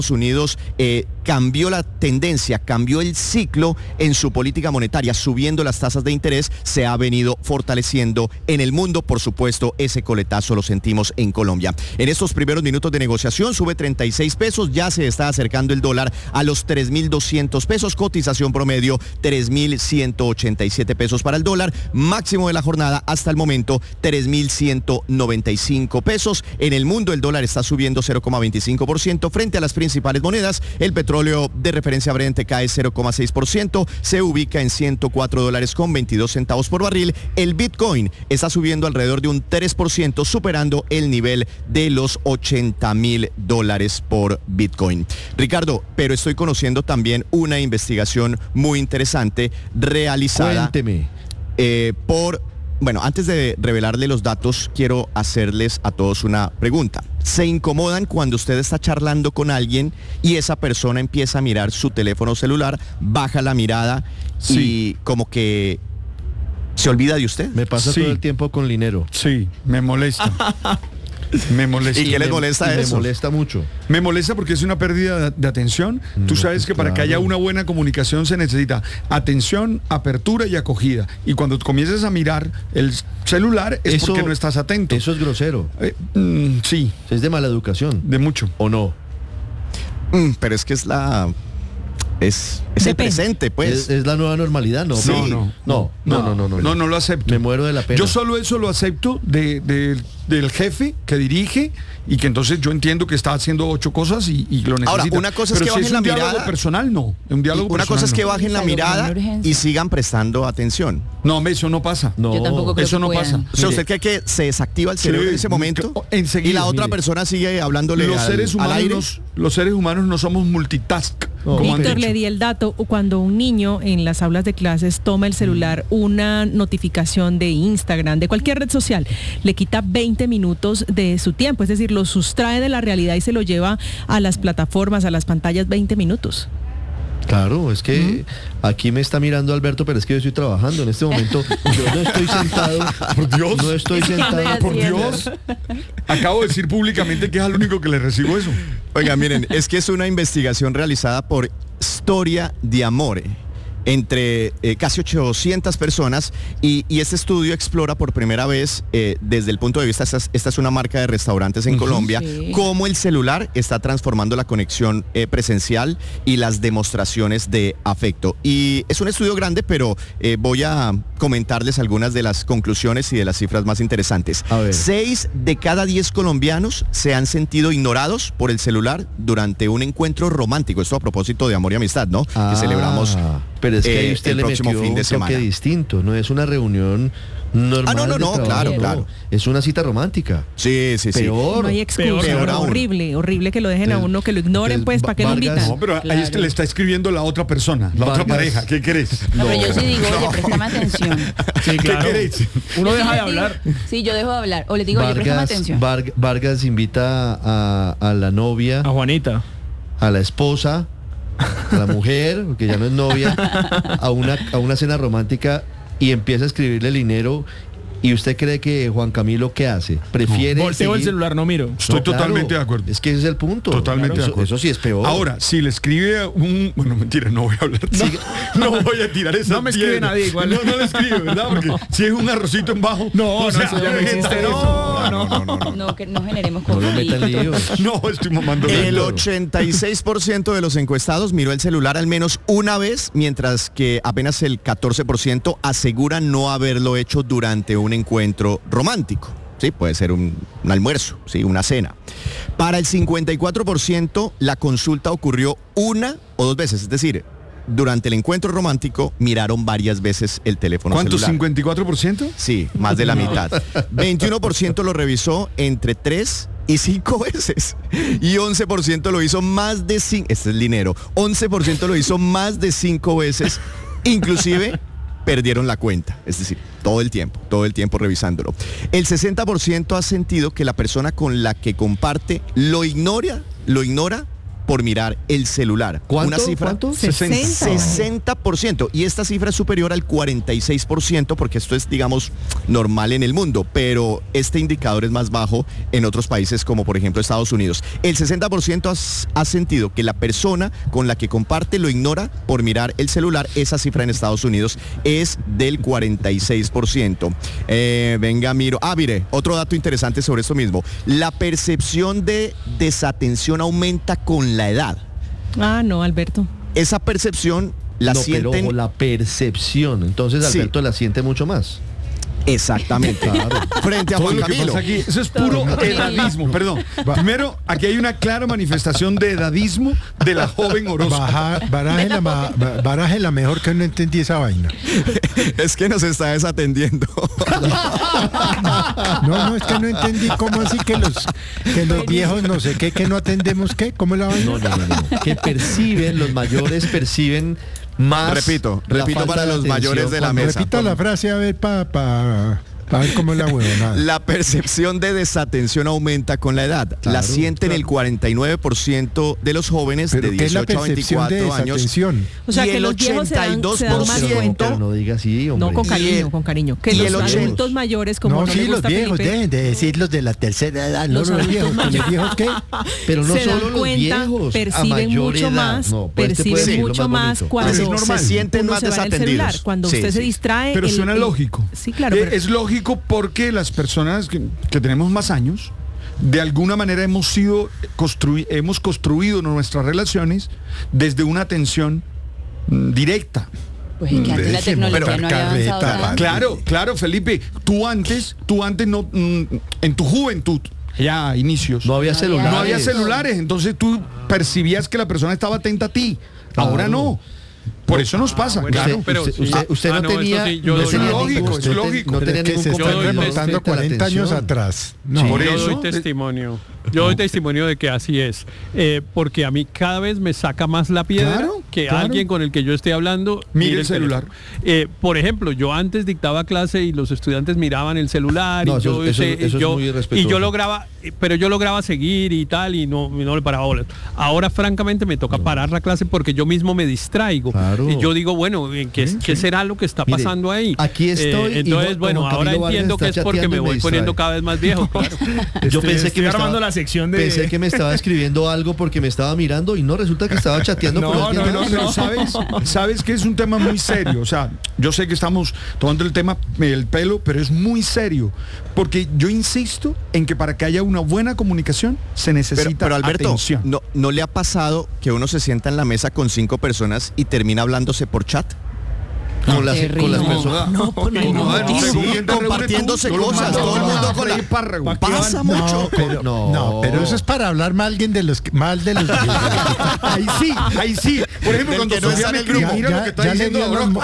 Unidos cambió la tendencia, cambió el ciclo en su política monetaria, subiendo las tasas de interés, se ha venido fortaleciendo en el mundo. Por supuesto, ese coletazo lo sentimos en Colombia. En estos primeros minutos de negociación sube 36 pesos, ya se está acercando el dólar a los 3.200 pesos, cotización promedio 3.187 pesos para el dólar, máximo de la jornada hasta el momento 3.195 pesos. En el mundo el dólar está subiendo 0,25% frente a las principales monedas. El petróleo de referencia Brent cae 0,6%, se ubica en $104.22 por barril. El Bitcoin está subiendo alrededor de un 3%, superando el nivel de los $80,000 por Bitcoin. Ricardo, pero estoy conociendo también una investigación muy interesante realizada. Cuénteme. Bueno, antes de revelarle los datos, quiero hacerles a todos una pregunta. ¿Se incomodan cuando usted está charlando con alguien y esa persona empieza a mirar su teléfono celular, baja la mirada y como que se olvida de usted? Me pasa todo el tiempo con Linero. Sí, me molesta. Me molesta. ¿Y qué les molesta eso? Me molesta mucho. Me molesta porque es una pérdida de atención. Tú sabes que para que haya una buena comunicación se necesita atención, apertura y acogida. Y cuando comiences a mirar el celular es porque no estás atento. Eso es grosero. Sí. Es de mala educación. De mucho. ¿O no? Pero es que es el presente, pues. Es la nueva normalidad, ¿no? Sí. No lo acepto. Me muero de la pena. Yo solo eso lo acepto del jefe que dirige y que entonces yo entiendo que está haciendo 8 cosas y lo necesita. Ahora, una cosa es que bajen la mirada. Diálogo personal, no. Un diálogo una personal, cosa es que bajen la mirada y sigan prestando atención. No, eso no pasa. No, yo tampoco creo eso que no puedan. pasa. O sea, ¿usted cree que se desactiva el cerebro en ese momento? Enseguida, y la otra persona sigue hablándole los seres humanos, al aire? Los seres humanos no somos multitask. Como Víctor, le di el dato, cuando un niño en las aulas de clases toma el celular, una notificación de Instagram, de cualquier red social, le quita 20 minutos de su tiempo, es decir, lo sustrae de la realidad y se lo lleva a las plataformas, a las pantallas 20 minutos. Claro, es que aquí me está mirando Alberto, pero es que yo estoy trabajando en este momento. Yo no estoy sentado. Por Dios. No estoy sentado. Por Dios. Acabo de decir públicamente que es al único que le recibo eso. Oiga, miren, es que es una investigación realizada por Storia di Amore entre casi 800 personas y este estudio explora por primera vez desde el punto de vista, esta es una marca de restaurantes en Colombia, cómo el celular está transformando la conexión presencial y las demostraciones de afecto. Y es un estudio grande, pero voy a comentarles algunas de las conclusiones y de las cifras más interesantes. 6 de cada 10 colombianos se han sentido ignorados por el celular durante un encuentro romántico. Esto a propósito de amor y amistad, ¿no? Que celebramos. Pero es que ahí usted el le próximo metió fin de un toque semana distinto, no es una reunión normal. No, claro. Es una cita romántica. Sí. Peor. No hay excusa, peor aún. horrible que lo dejen a uno, que lo ignoren, pues, ¿para qué lo invitan? No, pero ahí le está escribiendo la otra persona, la otra pareja. ¿Qué querés? No, pero yo sí digo, oye, préstame atención. Sí, claro. ¿Qué querés? Uno deja de hablar. Sí, yo dejo de hablar. O le digo, oye, préstame atención. Vargas invita a la novia, a Juanita, a la esposa, a la mujer, porque ya no es novia, a una cena romántica y empieza a escribirle dinero. ¿Y usted cree que Juan Camilo qué hace? Prefiere volteo el celular, no miro. Estoy totalmente de acuerdo. Es que ese es el punto. Totalmente de acuerdo. Eso sí es peor. Ahora, si le escribe bueno, mentira, no voy a hablar. No voy a tirar esa No me escribe piedra. nadie igual. No le escribe, ¿verdad? Porque si es un arrocito en bajo. No, eso ya no existe. No, que no generemos No lo metan líos. No, estoy mamando. El 86% de los encuestados miró el celular al menos una vez, mientras que apenas el 14% asegura no haberlo hecho durante un encuentro romántico. Sí, puede ser un almuerzo, sí, una cena. Para el 54%, la consulta ocurrió una o dos veces, es decir, durante el encuentro romántico miraron varias veces el teléfono celular. ¿Cuánto? ¿54%? Sí, más de la mitad. 21% lo revisó entre 3 y 5 veces. Y 11% lo hizo más de 5, este es dinero, 11% lo hizo más de 5 veces, inclusive perdieron la cuenta, es decir, todo el tiempo revisándolo. El 60% ha sentido que la persona con la que comparte lo ignora por mirar el celular. ¿Cuánto? Una cifra, ¿Cuánto? 60%. Y esta cifra es superior al 46%, porque esto es, digamos, normal en el mundo, pero este indicador es más bajo en otros países como por ejemplo Estados Unidos. El 60% ha sentido que la persona con la que comparte lo ignora por mirar el celular. Esa cifra en Estados Unidos es del 46%. Venga, miro. Mire, otro dato interesante sobre esto mismo. La percepción de desatención aumenta con la edad. No, Alberto. Esa percepción la sienten... Pero la percepción. Entonces Alberto la siente mucho más. Exactamente. Claro. Frente a Todo Juan lo que Camilo. pasa aquí, eso es puro edadismo, perdón. Primero, aquí hay una clara manifestación de edadismo de la joven Orozco. Barájela mejor, que no entendí esa vaina. Es que nos está desatendiendo. No, es que no entendí cómo así que los viejos no sé qué, que no atendemos qué, ¿cómo es la vaina? No. Que los mayores perciben más. Repito para los mayores de la mesa. Repita la frase a ver para ver cómo es la huevonada. La percepción de desatención aumenta con la edad. La sienten el 49% de los jóvenes de 18 a 24 años. O sea, y que el los viejos se dan más cuenta. Pero no diga así, hombre. No, con cariño. Que y los el adultos mayores, como no, sí, le gusta los viejos, Felipe, dejen de decir los de la tercera edad, no los viejos. ¿Los viejos qué? Pero no se dan solo los cuenta, viejos, perciben mucho más, cuando se sienten uno más se va en el desatendidos. celular, cuando usted se distrae. Pero suena lógico. Sí, claro. Es lógico porque las personas que tenemos más años, de alguna manera hemos construido nuestras relaciones desde una atención directa. Pues es que antes la tecnología no había avanzado tanto. Claro, Felipe, tú antes no, en tu juventud, ya inicios, no había celulares. No había celulares, entonces tú percibías que la persona estaba atenta a ti. Ahora no. Por eso nos pasa, claro. Pero usted no tenía... Es lógico. No tenía que ningún se están control. remontando 40 años atrás. No. Por yo eso doy testimonio. Yo doy testimonio de que así es. Porque a mí cada vez me saca más la piedra que alguien con el que yo esté hablando mire el celular. Por ejemplo, yo antes dictaba clase y los estudiantes miraban el celular No, y eso es muy irrespetuoso. y yo lograba seguir y tal y no le paraba bolas. Ahora francamente me toca parar la clase porque yo mismo me distraigo. Claro. Y yo digo, bueno, ¿qué será lo que está pasando ahí? Aquí estoy. Entonces, bueno, ahora entiendo que es porque me voy poniendo cada vez más viejo. Claro. Yo pensé que me armando estaba, la sección de... Pensé que me estaba escribiendo algo porque me estaba mirando y no, resulta que estaba chateando por el tiempo. Pero sabes que es un tema muy serio. O sea, yo sé que estamos tomando el tema el pelo, pero es muy serio. Porque yo insisto en que para que haya una buena comunicación se necesita pero Alberto, atención. ¿no le ha pasado que uno se sienta en la mesa con 5 personas y termina hablándose por chat? Con las personas. Compartiéndose cosas, todo el mundo con el párrafo. Pasa mucho. Pero eso es para hablar mal de los Ahí sí. Por ejemplo, cuando Sofía me escribe, mira lo que está diciendo Orozco.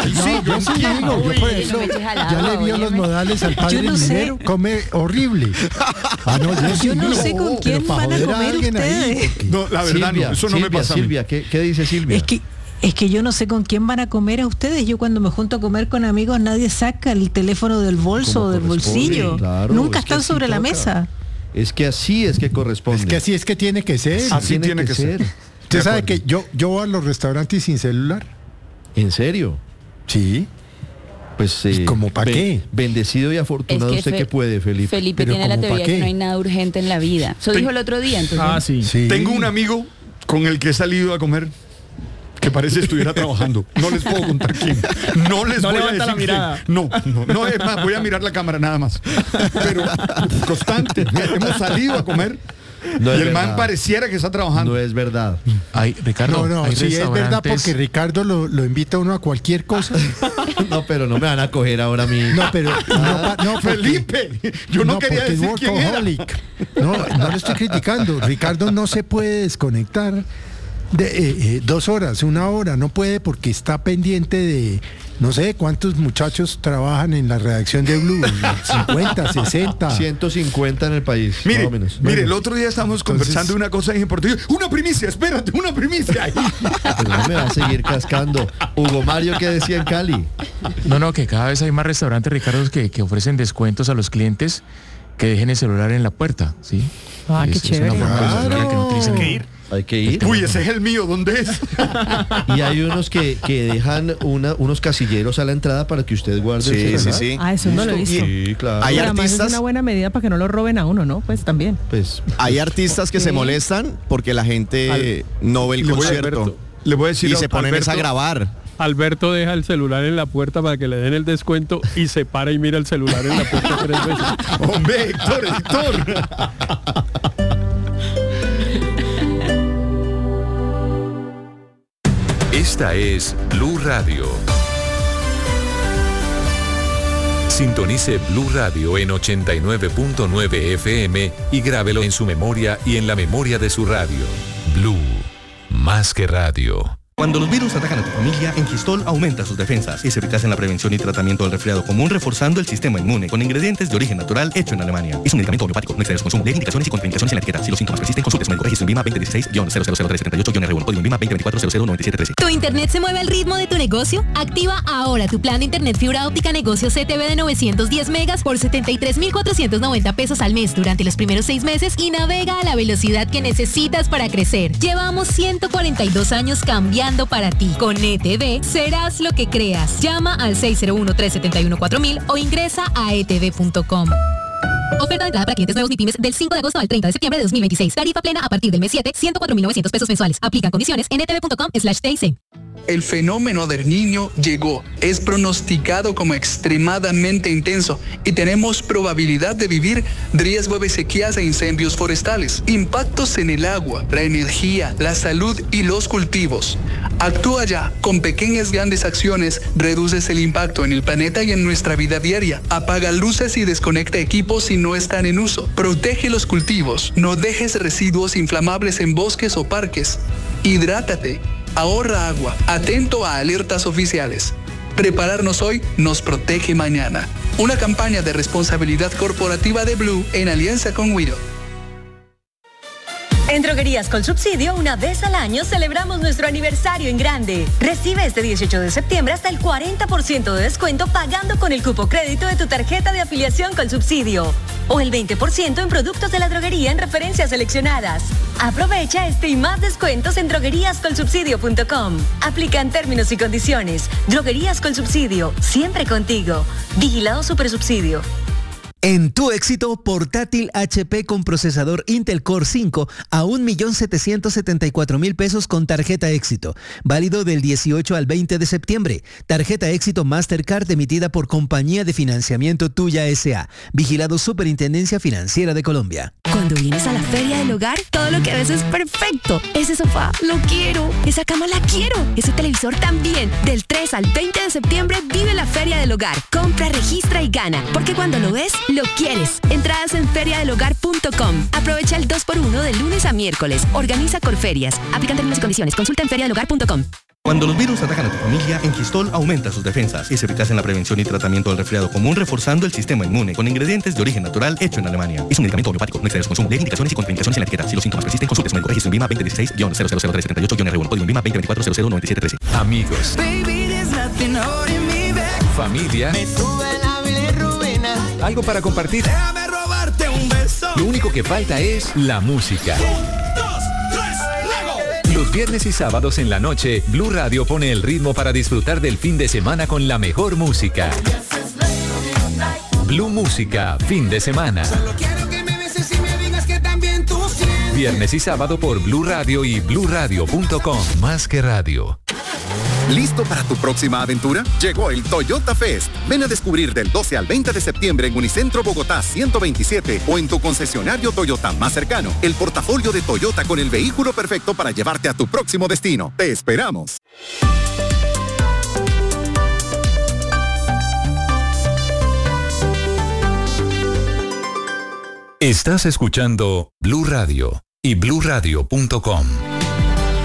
Ya le vio los modales al padre Linero, come horrible. Yo no sé con quién van a comer ustedes. No, la verdad no, eso no me pasa. Silvia, ¿qué dice Silvia? Es que yo no sé con quién van a comer a ustedes. Yo cuando me junto a comer con amigos nadie saca el teléfono del bolso o del bolsillo. Claro, nunca están sobre la mesa. Es que así es que corresponde. Es que así es que tiene que ser. Así tiene que ser. Usted sabe que yo voy a los restaurantes sin celular. ¿En serio? Sí. Pues ¿cómo para qué? Bendecido y afortunado usted que puede, Felipe. Felipe tiene la teoría que no hay nada urgente en la vida. Eso dijo el otro día. Entonces, sí. Tengo un amigo con el que he salido a comer que parece estuviera trabajando. No les puedo contar quién. No les voy a decir quién. No, es más, voy a mirar la cámara nada más. Pero constante. Hemos salido a comer y el man pareciera que está trabajando. No es verdad. Ricardo. No, sí es verdad porque Ricardo lo invita a uno a cualquier cosa. No, pero no me van a coger ahora a mí. No, pero no, Felipe, yo no quería decir quién era. No lo estoy criticando. Ricardo no se puede desconectar de 2 horas, 1 hora, no puede porque está pendiente de no sé cuántos muchachos trabajan en la redacción de Blue, 50, 60, 150 en el país. Mire, más o menos. Mire, el otro día estábamos conversando de una cosa en importante. Una primicia, espérate, una primicia. Pero no me va a seguir cascando. Hugo Mario, ¿qué decía en Cali? No, que cada vez hay más restaurantes, Ricardo, que ofrecen descuentos a los clientes que dejen el celular en la puerta, ¿sí? Ah, qué chévere. Hay que ir. Uy, ese es el mío, ¿dónde es? Y hay unos que dejan unos casilleros a la entrada para que usted guarde el celular. Sí. Ah, eso no lo he visto. Sí, claro. Hay Pero además artistas- es una buena medida para que no lo roben a uno, ¿no? Pues también. Pues Hay artistas que se molestan porque la gente no ve el Le voy a- concierto Le voy a decir y se ponen Alberto, a grabar. Alberto deja el celular en la puerta para que le den el descuento y se para y mira el celular en la puerta 3 veces. Hombre, Héctor. Esta es Blue Radio. Sintonice Blue Radio en 89.9 FM y grábelo en su memoria y en la memoria de su radio. Blue, más que radio. Cuando los virus atacan a tu familia, Engistol aumenta sus defensas. Es eficaz en la prevención y tratamiento del resfriado común, reforzando el sistema inmune con ingredientes de origen natural hecho en Alemania. Es un medicamento homeopático, no excede su consumo. Lee indicaciones y contraindicaciones en la etiqueta. Si los síntomas persisten, consulte su médico. Registro en VIMA 2016-000378-R1. Código en VIMA 2024-009713. ¿Tu internet se mueve al ritmo de tu negocio? Activa ahora tu plan de internet fibra óptica negocio CTV de 910 megas por 73,490 pesos al mes durante los primeros 6 meses y navega a la velocidad que necesitas para crecer. Llevamos 142 años cambiando para ti. Con ETV serás lo que creas. Llama al 601-371-4000 o ingresa a etv.com. Oferta de entrada para clientes nuevos ni pymes del 5 de agosto al 30 de septiembre de 2026. Tarifa plena a partir del mes 7, 104,900 pesos mensuales. Aplican condiciones en etv.com/TIC. El fenómeno del Niño llegó. Es pronosticado como extremadamente intenso y tenemos probabilidad de vivir riesgo de sequías e incendios forestales, impactos en el agua, la energía, la salud y los cultivos. Actúa ya. Con pequeñas grandes acciones reduces el impacto en el planeta y en nuestra vida diaria. Apaga luces y desconecta equipos si no están en uso. Protege los cultivos. No dejes residuos inflamables en bosques o parques. Hidrátate. Ahorra agua. Atento a alertas oficiales. Prepararnos hoy nos protege mañana. Una campaña de responsabilidad corporativa de Blue en alianza con Wido. En Droguerías con Subsidio, una vez al año celebramos nuestro aniversario en grande. Recibe este 18 de septiembre hasta el 40% de descuento pagando con el cupo crédito de tu tarjeta de afiliación con Subsidio. O el 20% en productos de la droguería en referencias seleccionadas. Aprovecha este y más descuentos en drogueríascolsubsidio.com. Aplican términos y condiciones. Droguerías con Subsidio, siempre contigo. Vigilado Supersubsidio. En tu éxito, portátil HP con procesador Intel Core 5 a 1.774.000 pesos con tarjeta éxito. Válido del 18 al 20 de septiembre. Tarjeta éxito Mastercard emitida por Compañía de Financiamiento Tuya S.A. Vigilado Superintendencia Financiera de Colombia. Cuando vienes a la Feria del Hogar, todo lo que ves es perfecto. Ese sofá, lo quiero. Esa cama, la quiero. Ese televisor también. Del 3 al 20 de septiembre, vive la Feria del Hogar. Compra, registra y gana. Porque cuando lo ves, lo quieres. Entradas en feriadelhogar.com. Aprovecha el 2x1 de lunes a miércoles. Organiza Corferias. Aplican términos y condiciones. Consulta en feriadelhogar.com. Cuando los virus atacan a tu familia, Engistol aumenta sus defensas. Es eficaz en la prevención y tratamiento del resfriado común, reforzando el sistema inmune con ingredientes de origen natural hecho en Alemania. Es un medicamento homeopático, no excede su consumo. Lee indicaciones y contraindicaciones en la etiqueta. Si los síntomas persisten, consulte su médico. Registro en VIMA 2016-000378-R1. Código en VIMA 2024-009713. Amigos. Familia. Algo para compartir. Déjame robarte un beso. Lo único que falta es la música. 1, 2, 3, luego. Los viernes y sábados en la noche, Blue Radio pone el ritmo para disfrutar del fin de semana con la mejor música. Blue Música, fin de semana. Solo quiero que me beses y me digas que también tú sientes. Viernes y sábado por Blue Radio y bluradio.com. Más que radio. ¿Listo para tu próxima aventura? Llegó el Toyota Fest. Ven a descubrir del 12 al 20 de septiembre en Unicentro Bogotá 127 o en tu concesionario Toyota más cercano. El portafolio de Toyota con el vehículo perfecto para llevarte a tu próximo destino. ¡Te esperamos! Estás escuchando Blue Radio y bluradio.com.